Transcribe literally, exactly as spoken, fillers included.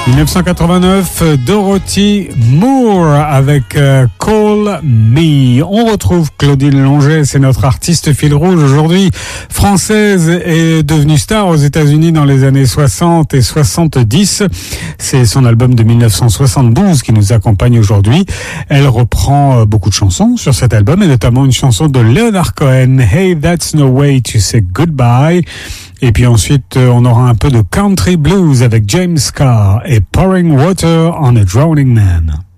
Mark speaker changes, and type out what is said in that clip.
Speaker 1: dix-neuf cent quatre-vingt-neuf, Dorothy Moore avec euh, Call Me. On retrouve Claudine Longet, c'est notre artiste fil rouge aujourd'hui. Française est devenue star aux États-Unis dans les années soixante et soixante-dix. C'est son album de dix-neuf cent soixante-douze qui nous accompagne aujourd'hui. Elle reprend beaucoup de chansons sur cet album et notamment une chanson de Leonard Cohen, Hey, That's No Way to Say Goodbye. Et puis ensuite, on aura un peu de country blues avec James Carr et Pouring Water on a Drowning Man.